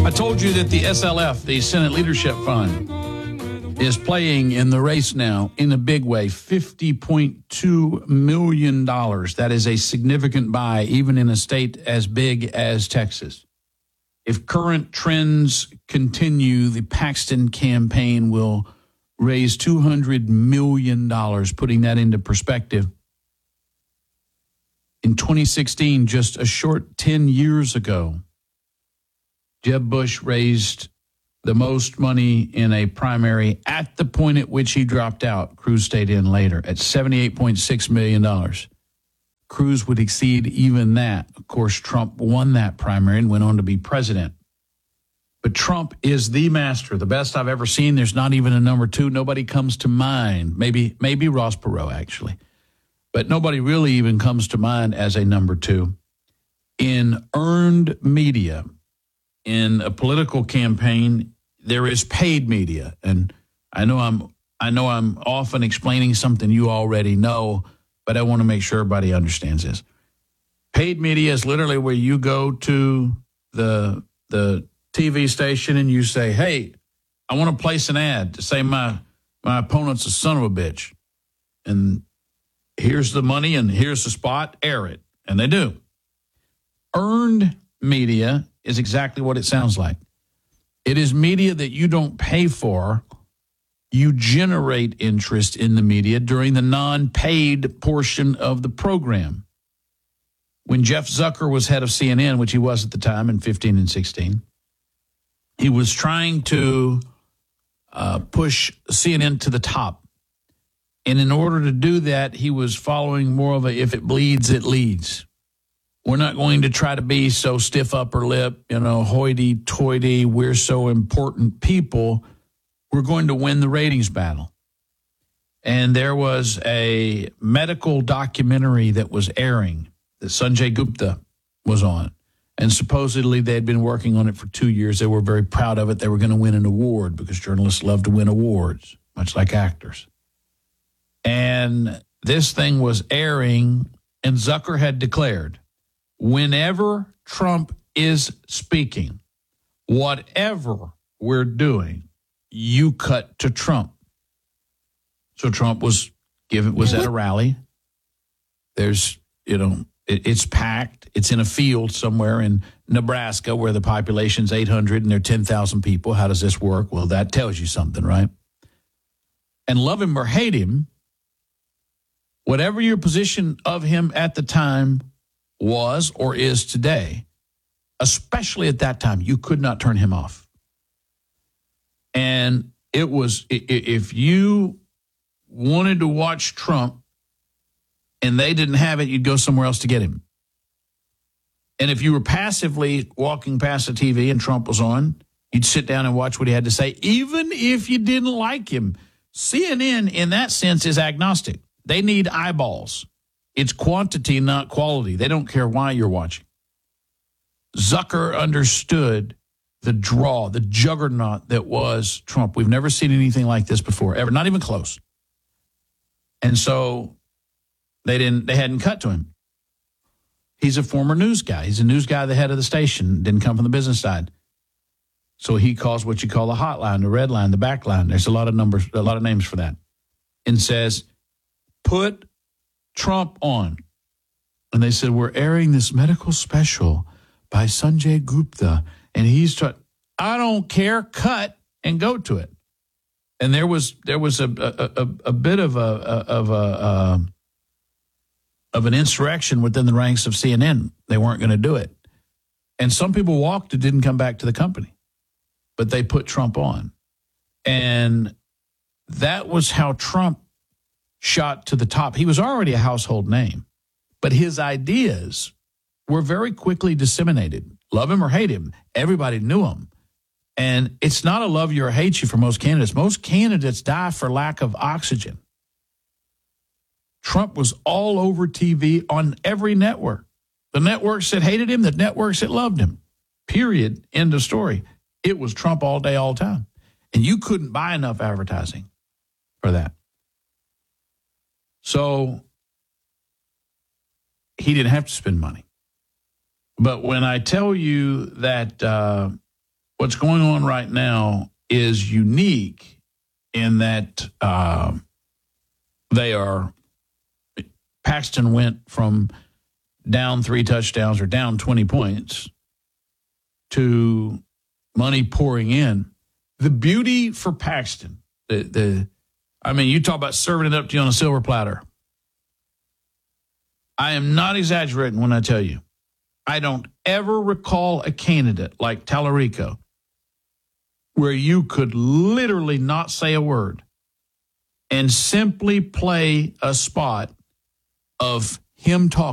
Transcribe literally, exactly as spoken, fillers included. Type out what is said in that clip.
I told you that the S L F, the Senate Leadership Fund, is playing in the race now in a big way, fifty point two million dollars. That is a significant buy, even in a state as big as Texas. If current trends continue, the Paxton campaign will raise two hundred million dollars, putting that into perspective. In twenty sixteen, just a short ten years ago, Jeb Bush raised the most money in a primary at the point at which he dropped out. Cruz stayed in later at seventy-eight point six million dollars. Cruz would exceed even that. Of course, Trump won that primary and went on to be president. But Trump is the master, the best I've ever seen. There's not even a number two. Nobody comes to mind. Maybe, maybe Ross Perot, actually. But nobody really even comes to mind as a number two. In earned media, in a political campaign, there is paid media. And I know I'm I know I'm often explaining something you already know, but I want to make sure everybody understands this. Paid media is literally where you go to the the T V station and you say, hey, I want to place an ad to say my my opponent's a son of a bitch. And here's the money and here's the spot, air it. And they do. Earned media is exactly what it sounds like. It is media that you don't pay for. You generate interest in the media during the non-paid portion of the program. When Jeff Zucker was head of C N N, which he was at the time in fifteen and sixteen, he was trying to uh, push C N N to the top. And in order to do that, he was following more of a if it bleeds, it leads. We're not going to try to be so stiff upper lip, you know, hoity-toity, we're so important people. We're going to win the ratings battle. And there was a medical documentary that was airing that Sanjay Gupta was on. And supposedly they had been working on it for two years. They were very proud of it. They were going to win an award because journalists love to win awards, much like actors. And this thing was airing, and Zucker had declared, whenever Trump is speaking, whatever we're doing, you cut to Trump. So Trump was given was at a rally. There's, you know, it, it's packed. It's in a field somewhere in Nebraska where the population's eight hundred and there are ten thousand people. How does this work? Well, that tells you something, right? And love him or hate him, whatever your position of him at the time was or is today, especially at that time, you could not turn him off. And it was, if you wanted to watch Trump and they didn't have it, you'd go somewhere else to get him. And if you were passively walking past the T V and Trump was on, you'd sit down and watch what he had to say, even if you didn't like him. C N N, in that sense, is agnostic. They need eyeballs. It's quantity, not quality. They don't care why you're watching. Zucker understood the draw, the juggernaut that was Trump. We've never seen anything like this before, ever, not even close. And so they didn't. They hadn't cut to him. He's a former news guy. He's a news guy, the head of the station, didn't come from the business side. So he calls what you call the hotline, the red line, the back line. There's a lot of numbers, a lot of names for that. And says, put Trump on. And they said, we're airing this medical special by Sanjay Gupta. And he's trying, I don't care, cut and go to it. And there was there was a a, a, a bit of a of a uh, of an insurrection within the ranks of C N N. They weren't going to do it. And some people walked and didn't come back to the company. But they put Trump on. And that was how Trump shot to the top. He was already a household name, but his ideas were very quickly disseminated. Love him or hate him, everybody knew him. And it's not a love you or hate you for most candidates. Most candidates die for lack of oxygen. Trump was all over T V on every network. The networks that hated him, the networks that loved him. Period. End of story. It was Trump all day, all the time. And you couldn't buy enough advertising for that. So he didn't have to spend money. But when I tell you that uh, what's going on right now is unique in that uh, they are, Paxton went from down three touchdowns or down twenty points to money pouring in. The beauty for Paxton, the, the I mean, you talk about serving it up to you on a silver platter. I am not exaggerating when I tell you, I don't ever recall a candidate like Tallarico where you could literally not say a word and simply play a spot of him talking.